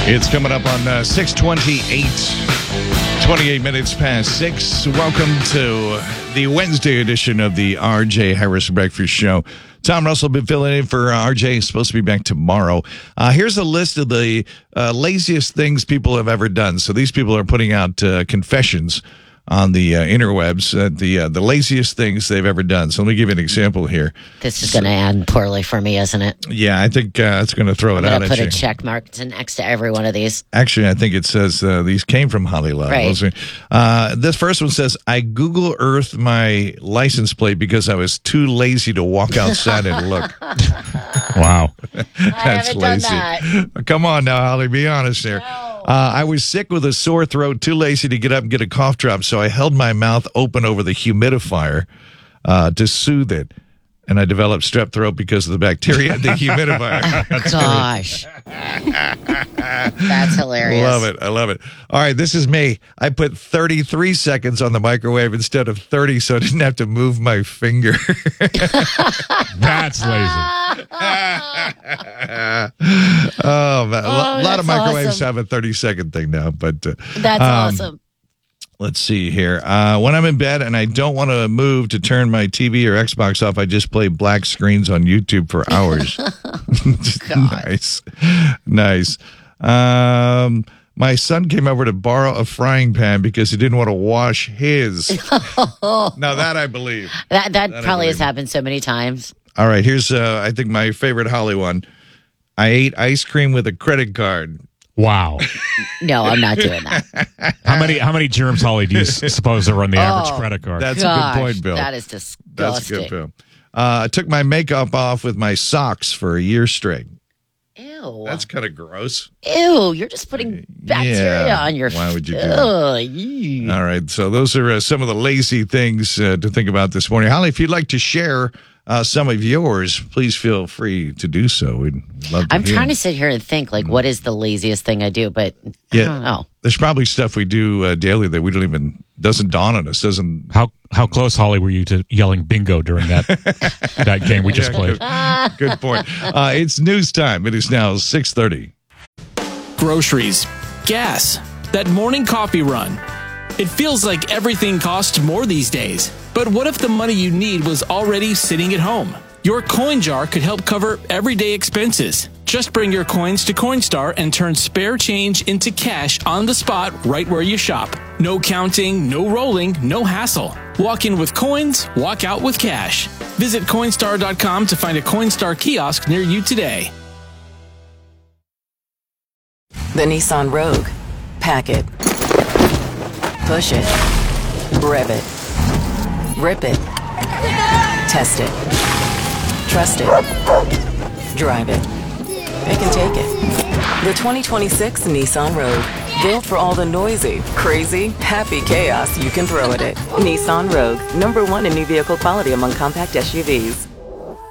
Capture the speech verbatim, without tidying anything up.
It's coming up on uh, six twenty-eight, twenty-eight minutes past six. Welcome to the Wednesday edition of the R J Harris Breakfast Show. Tom Russell been filling in for uh, R J. He's supposed to be back tomorrow. Uh, here's a list of the uh, laziest things people have ever done. So these people are putting out uh, confessions on the uh, interwebs, uh, the uh, the laziest things they've ever done. So let me give you an example here. This is going to end poorly for me, isn't it? Yeah, I think uh, it's going to throw I'm it out gonna at put you. a check mark next to every one of these. Actually, I think it says uh, these came from Holly Love. Right. Uh, this first one says, I Google Earthed my license plate because I was too lazy to walk outside and look. Wow. I That's haven't lazy. done that. Come on now, Holly, be honest here. No. Uh, I was sick with a sore throat, too lazy to get up and get a cough drop, so I held my mouth open over the humidifier uh, to soothe it. And I developed strep throat because of the bacteria in the humidifier. Gosh. That's hilarious. Love it. I love it. All right, this is me. I put thirty-three seconds on the microwave instead of thirty, so I didn't have to move my finger. That's lazy. oh, man. Oh, a lot of that's microwaves awesome. have a thirty-second thing now, but uh, That's um, awesome. let's see here. Uh, when I'm in bed and I don't want to move to turn my T V or Xbox off, I just play black screens on YouTube for hours. Nice. Nice. Um, my son came over to borrow a frying pan because he didn't want to wash his. Now that I believe. That that, that I probably has believe. happened so many times. All right, here's, uh, I think, my favorite Holly one. I ate ice cream with a credit card. Wow. No, I'm not doing that. How many how many germs, Holly, do you s- suppose are on the average Oh, credit card? That's Gosh, a good point, Bill. that is disgusting. That's a good point. Uh, I took my makeup off with my socks for a year straight. Ew. That's kind of gross. Ew, you're just putting bacteria Yeah. on your Why would you do Ugh, ew. All right, so those are uh, some of the lazy things uh, to think about this morning. Holly, if you'd like to share uh, some of yours, please feel free to do so. We'd love to I'm hear. trying to sit here and think, like, what is the laziest thing I do? But I Yeah. don't know. There's probably stuff we do uh, daily that we don't even, doesn't dawn on us, doesn't. How how close, Holly, were you to yelling bingo during that that game we just Yeah, played? Good, good point. Uh, it's news time. It is now six thirty. Groceries, gas, that morning coffee run. It feels like everything costs more these days. But what if the money you need was already sitting at home? Your coin jar could help cover everyday expenses. Just bring your coins to Coinstar and turn spare change into cash on the spot right where you shop. No counting, no rolling, no hassle. Walk in with coins, walk out with cash. Visit Coinstar dot com to find a Coinstar kiosk near you today. The Nissan Rogue. Pack it. Push it. Rev it. Rip it. Test it. Trust it. Drive it. Pick and take it. The twenty twenty-six Nissan Rogue. Built for all the noisy, crazy, happy chaos you can throw at it. Nissan Rogue. Number one in new vehicle quality among compact S U Vs.